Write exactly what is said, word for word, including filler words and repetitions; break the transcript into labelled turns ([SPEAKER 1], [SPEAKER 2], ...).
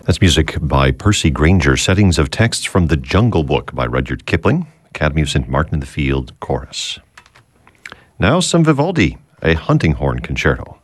[SPEAKER 1] That's music by Percy Granger, settings of texts from The Jungle Book by Rudyard Kipling, Academy of Saint Martin in the Field Chorus. Now some Vivaldi, a hunting horn concerto.